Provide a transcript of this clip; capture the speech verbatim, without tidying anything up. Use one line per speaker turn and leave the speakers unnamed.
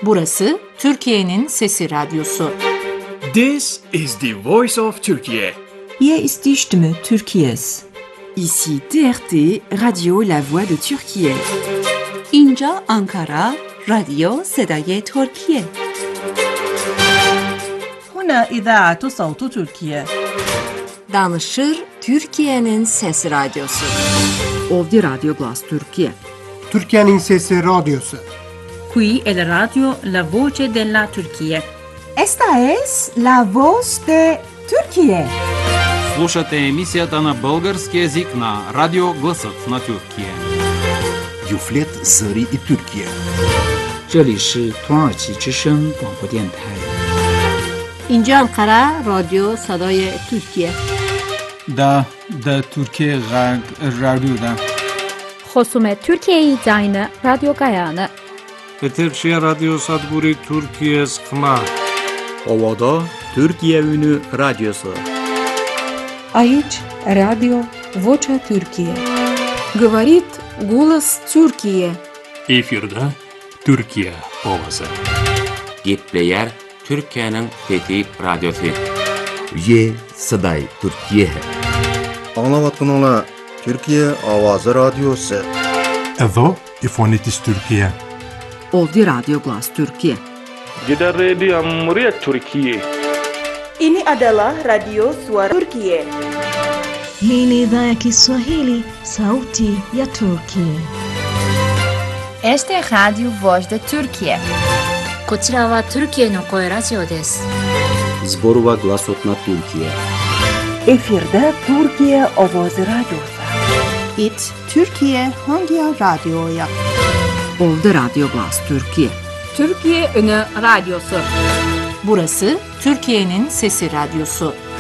Burası Türkiye'nin Sesi Radyosu.
This is the voice of Turkey.
Hier ist die Stimme Türkiye's.
Ici T R T, Radio La Voix de Türkiye.
اینجا آنکارا، رادیو صدای ترکیه.
هنا إذاعة صوت تركيا.
Danışır Türkiye'nin Sesi Radyosu.
Ovdje Radio Glas Türkiye.
Türkiye'nin Sesi Radyosu.
Qui è la radio La Voce della Turchia.
Esta es La Voz de Turquie.
Слушате емисията на български език на Радио Гласът на Türkiye.
Юфлет Зари и Türkiye.
这里是土耳其之声广播电台。
اینجا انقره رادیو صدای ترکیه.
دا دا ترکیه رادیو دا.
خصوم ترکیه داینه رادیو گایانه.
Eterşehir Radyo Sadguri Türkiye Skma.
Ovada Türkiye Ünü Radyosu.
Aici Radio Vocea Türkiye.
Говорит голос Türkiye.
Efirde Türkiye Ovası.
Gitleyer Türkiye'nin Fethi Radyosu.
Ye Saday Türkiye.
Anlavatkanlar Türkiye Avazı Radyosu.
Evo İfonitis Türkiye.
Ovdje Radio Glas Türkiye.
Gider Radio Cumhuriyet Türkiye.
Ini adalah Radio Suara Turkiye.
Hii ni idhaa ya Kiswahili, Sauti ya Turkiye.
Este es Radio Voz de Turkiye.
こちらはトルキエの声ラジオです。
Zborova Glasot na Türkiye.
Efirde Türkiye Ovoz Radyosu.
It Türkiye Hangi Radyo'ya?
Ovdje Radio Glas Türkiye.
Türkiye Ünü Radyosu.
Burası Türkiye'nin Sesi Radyosu.